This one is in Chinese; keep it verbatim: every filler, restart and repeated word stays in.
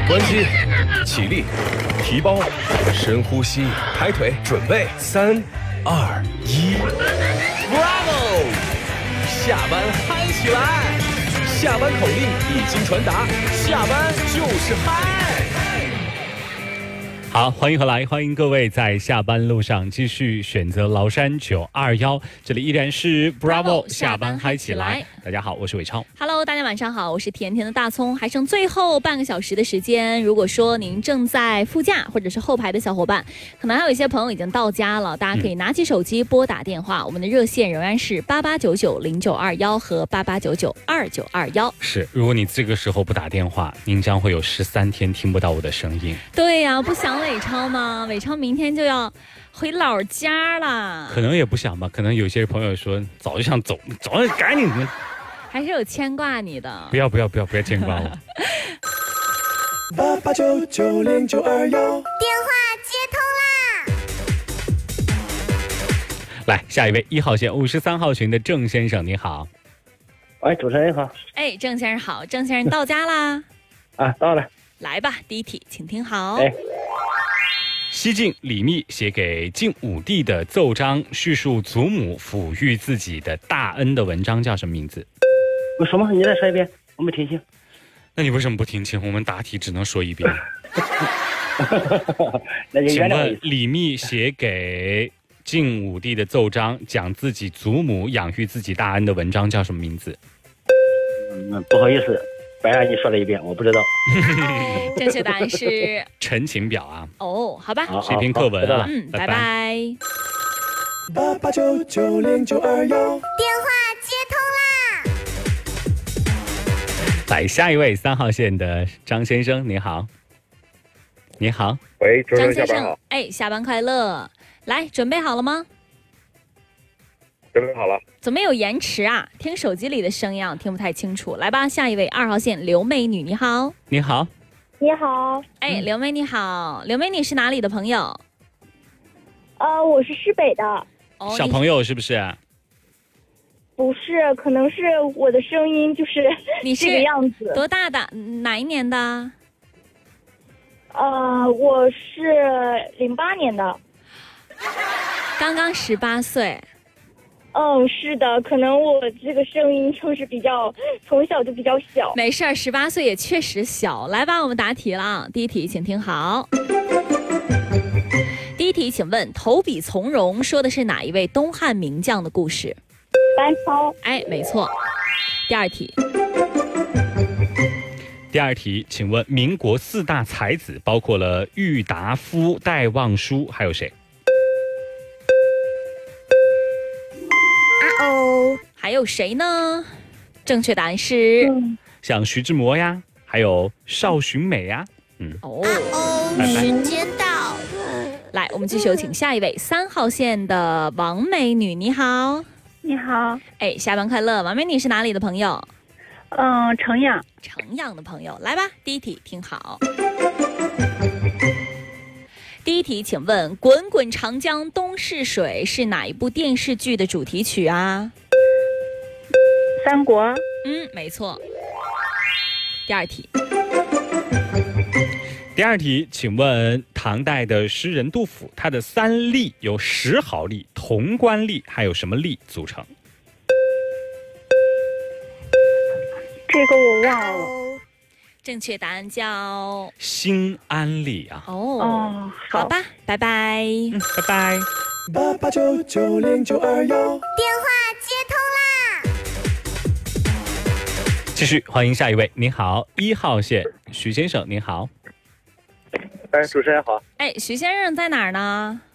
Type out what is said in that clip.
关机，起立，提包，深呼吸，抬腿，准备，三、二、一 ，Bravo！ 下班嗨起来！下班口令已经传达，下班就是嗨。 好，欢迎回来，欢迎各位在下班路上继续选择崂山九二一，这里依然是 Bravo 下班嗨起来。大家好，我是伟超。 Hello， 大家晚上好，我是甜甜的大葱。还剩最后半个小时的时间，如果说您正在副驾或者是后排的小伙伴，可能还有一些朋友已经到家了，大家可以拿起手机拨打电话，嗯、我们的热线仍然是八八九九零九二幺和八八九九二九二幺。 是，如果你这个时候不打电话，您将会有十三天听不到我的声音。 对呀、啊，不想伟超吗？伟超明天就要回老家了， 可能也不想吧，可能有些朋友说早就想走，早就赶紧的， 还是有牵挂你的。 不要不要不要不要牵挂我。 八八九九零九二幺， 电话接通啦！ 来，下一位一号线五十三号群的郑先生，你好。 喂，主持人好。 哎，郑先生好，郑先生到家啦？ 啊，到了。 来吧，第一题，请听好。 哎。 西晋李密写给晋武帝的奏章，叙述祖母抚育自己的大恩的文章叫什么名字？ 我什么？你再说一遍，我没听清。 那你为什么不听清？我们答题只能说一遍。 那就请问李密写给晋武帝的奏章，讲自己祖母养育自己大恩的文章叫什么名字？ 嗯，不好意思。白让你说了一遍，我不知道。 正确答案是陈情表啊。 哦，好吧， 是一篇课文啊。 嗯，拜拜。 八八九九零九二幺， 电话接通啦！ 来，下一位三号线的张先生，你好。你好， 喂，主持人张先下班好。 生，哎，下班快乐。来，准备好了吗？ 准备好了。 怎么有延迟啊？听手机里的声音啊，听不太清楚。来吧，下一位二号线刘美女，你好。 你好。 你好。 哎，刘美你好，刘美你是哪里的朋友？ 呃，我是市北的。 哦， 小朋友是不是？ 不是，可能是我的声音就是你是这个样子。 多大的？哪一年的？ 呃，我是零八年的。 刚刚十八岁。 嗯，是的，可能我这个声音就是比较从小就比较小。 没事儿，十八岁也确实小。来吧，我们答题了。第一题，请听好。第一题，请问投笔从戎说的是哪一位东汉名将的故事？ 班超。 哎，没错。第二题。 第二题，请问民国四大才子包括了郁达夫、戴望舒，还有谁？ 哦， 还有谁呢？正确答案是、 嗯、 像徐志摩呀，还有邵洵美呀。嗯， 哦， 哦，时间到。 来，我们继续有请下一位三号线的王美女，你好。 你好。 哎，下班快乐。王美女是哪里的朋友？ 嗯，城阳。 城阳的朋友，来吧，第一题听好。第一题，请问《滚滚长江东逝水》是哪一部电视剧的主题曲啊？ 三国。 嗯，没错。第二题。 第二题，请问唐代的诗人杜甫，他的三吏由石壕吏、潼关吏还有什么吏组成？ 这个我忘了。 正确答案叫新安吏啊。 哦哦， 好吧，拜拜。 嗯，拜拜。 八八九九零九二幺， 电话接通啦！ 继续欢迎下一位，你好，一号线徐先生，你好。 哎，主持人好。 哎，徐先生在哪儿呢？